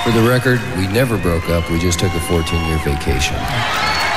For the record, we never broke up. We just took a 14-year vacation.